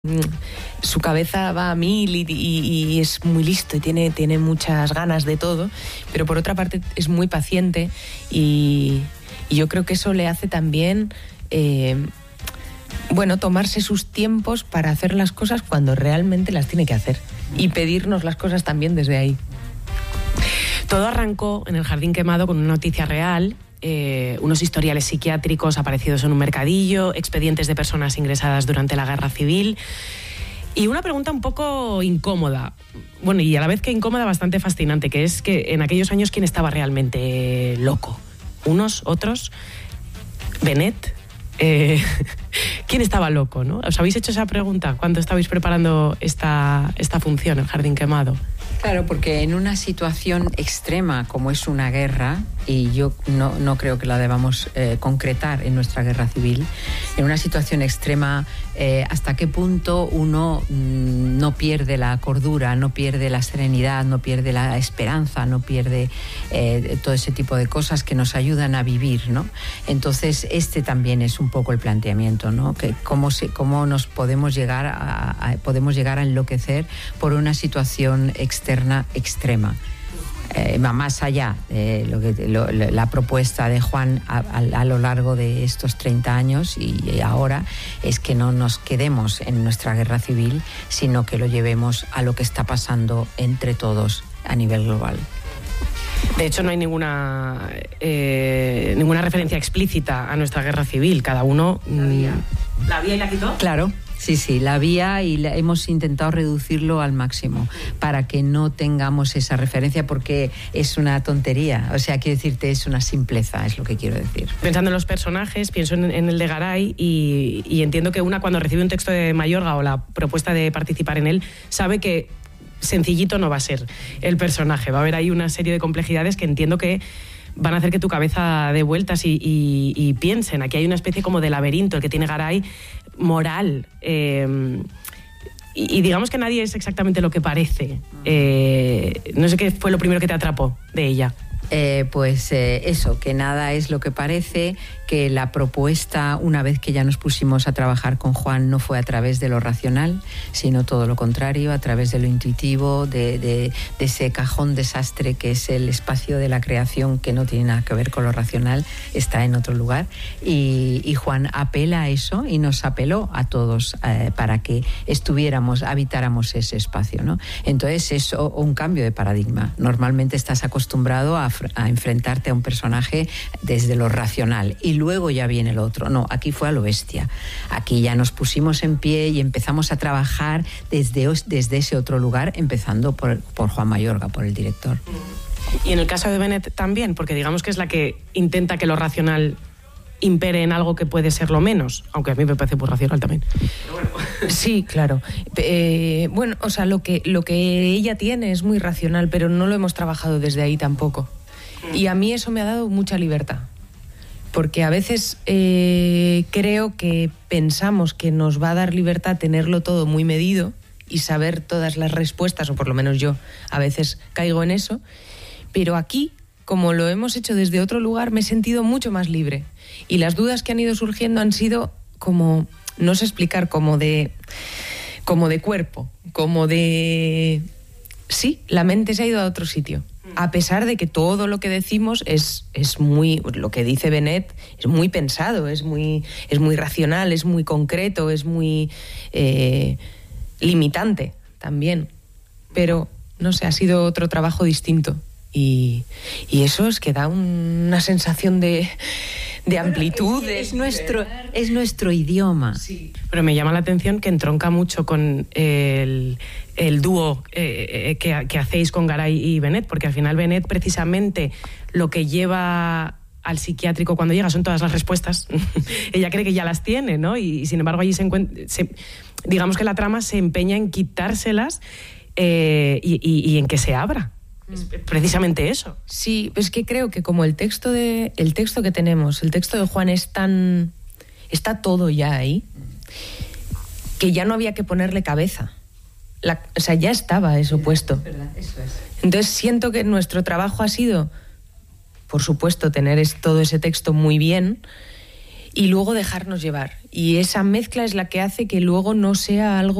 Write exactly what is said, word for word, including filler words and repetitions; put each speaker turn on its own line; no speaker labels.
su cabeza va a mil y, y, y es muy listo y tiene, tiene muchas ganas de todo, pero por otra parte es muy paciente y, y yo creo que eso le hace también eh, bueno, tomarse sus tiempos para hacer las cosas cuando realmente las tiene que hacer y pedirnos las cosas también desde ahí.
Todo arrancó en el Jardín Quemado con una noticia real. Eh, unos historiales psiquiátricos aparecidos en un mercadillo, expedientes de personas ingresadas durante la Guerra Civil y una pregunta un poco incómoda, bueno, y a la vez que incómoda bastante fascinante, que es que en aquellos años ¿quién estaba realmente loco? ¿Unos? ¿Otros? ¿Benet? Eh, ¿Quién estaba loco, no? ¿Os habéis hecho esa pregunta cuando estabais preparando esta, esta función, el Jardín Quemado?
Claro, porque en una situación extrema como es una guerra, y yo no, no creo que la debamos eh, concretar en nuestra guerra civil, en una situación extrema, eh, hasta qué punto uno mmm, no pierde la cordura, no pierde la serenidad, no pierde la esperanza, no pierde eh, todo ese tipo de cosas que nos ayudan a vivir, ¿no? Entonces, este también es un poco el planteamiento, ¿no? Que cómo, se, cómo nos podemos llegar a, a, podemos llegar a enloquecer por una situación externa extrema. Eh, más allá de lo que, lo, la propuesta de Juan a, a, a lo largo de estos treinta años y, y ahora es que no nos quedemos en nuestra guerra civil, sino que lo llevemos a lo que está pasando entre todos a nivel global.
De hecho, no hay ninguna eh, ninguna referencia explícita a nuestra guerra civil. Cada uno...
¿La había?
¿La había y la quitó?
Claro. Sí, sí, la había y la, hemos intentado reducirlo al máximo para que no tengamos esa referencia porque es una tontería. O sea, quiero decirte, es una simpleza, es lo que quiero decir.
Pensando en los personajes, pienso en, en el de Garay y, y entiendo que una cuando recibe un texto de Mayorga o la propuesta de participar en él, sabe que sencillito no va a ser el personaje. Va a haber ahí una serie de complejidades que entiendo que van a hacer que tu cabeza dé vueltas y, y, y piensen. Aquí hay una especie como de laberinto, el que tiene Garay, moral. Eh, y, y digamos que nadie es exactamente lo que parece. Eh, no sé qué fue lo primero que te atrapó de ella.
Eh, pues eh, eso, que nada es lo que parece, que la propuesta, una vez que ya nos pusimos a trabajar con Juan, no fue a través de lo racional, sino todo lo contrario, a través de lo intuitivo, de, de, de ese cajón desastre que es el espacio de la creación, que no tiene nada que ver con lo racional, está en otro lugar. Y, y Juan apela a eso y nos apeló a todos eh, para que estuviéramos, habitáramos ese espacio, ¿no? Entonces es un cambio de paradigma. Normalmente estás acostumbrado a a enfrentarte a un personaje desde lo racional y luego ya viene lo otro. No, aquí fue a lo bestia. Aquí ya nos pusimos en pie y empezamos a trabajar desde, desde ese otro lugar, empezando por, por Juan Mayorga, por el director.
Y en el caso de Benet también, porque digamos que es la que intenta que lo racional impere en algo que puede ser lo menos, aunque a mí me parece muy racional también. Pero bueno.
Sí, claro. Eh, bueno, o sea, lo que, lo que ella tiene es muy racional, pero no lo hemos trabajado desde ahí tampoco. Y a mí eso me ha dado mucha libertad, porque a veces eh, creo que pensamos que nos va a dar libertad tenerlo todo muy medido y saber todas las respuestas, o por lo menos yo a veces caigo en eso, pero aquí, como lo hemos hecho desde otro lugar, me he sentido mucho más libre. Y las dudas que han ido surgiendo han sido como, no sé explicar, como de, como de cuerpo, como de... Sí, la mente se ha ido a otro sitio. A pesar de que todo lo que decimos es, es muy, lo que dice Benet es muy pensado, es muy, es muy racional, es muy concreto, es muy eh, limitante también. Pero, no sé, ha sido otro trabajo distinto. Y, y eso es que da un, una sensación de, de amplitud.
Bueno, es, es, nuestro, es nuestro idioma.
Sí. Pero me llama la atención que entronca mucho con el, el dúo eh, que, que hacéis con Garay y Benet, porque al final Benet precisamente lo que lleva al psiquiátrico cuando llega son todas las respuestas. Ella cree que ya las tiene, ¿no? Y, y sin embargo allí se encuentra, se, digamos que la trama se empeña en quitárselas eh, y, y, y en que se abra. Es precisamente eso.
Sí, es que creo que como el texto de el texto que tenemos, el texto de Juan es tan está todo ya ahí, que ya no había que ponerle cabeza. La, o sea, ya estaba eso puesto.
Es verdad, eso es.
Entonces siento que nuestro trabajo ha sido, por supuesto, tener es, todo ese texto muy bien y luego dejarnos llevar. Y esa mezcla es la que hace que luego no sea algo